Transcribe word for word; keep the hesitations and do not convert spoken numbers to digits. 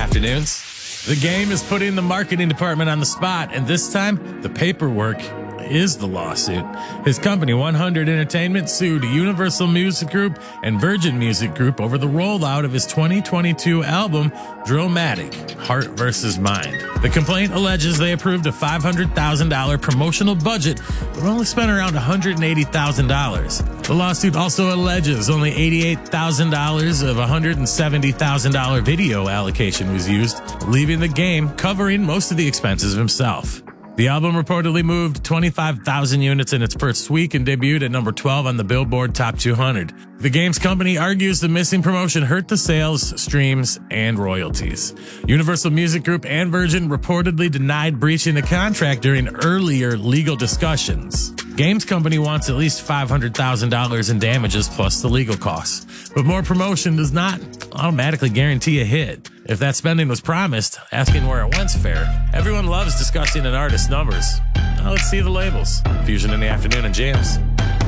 afternoons. The Game is putting the marketing department on the spot, and this time, the paperwork is the lawsuit. His company, one hundred Entertainment, sued Universal Music Group and Virgin Music Group over the rollout of his twenty twenty-two album, Drillmatic, Heart versus Mind. The complaint alleges they approved a five hundred thousand dollars promotional budget, but only spent around one hundred eighty thousand dollars. The lawsuit also alleges only eighty-eight thousand dollars of a one hundred seventy thousand dollars video allocation was used, leaving the Game covering most of the expenses himself. The album reportedly moved twenty-five thousand units in its first week and debuted at number twelve on the Billboard Top two hundred. The Game's company argues the missing promotion hurt the sales, streams, and royalties. Universal Music Group and Virgin reportedly denied breaching the contract during earlier legal discussions. Game's company wants at least five hundred thousand dollars in damages plus the legal costs. But more promotion does not automatically guarantee a hit. If that spending was promised, asking where it went's fair. Everyone loves discussing an artist's numbers. Now let's see the labels. Fusion in the Afternoon and Jams.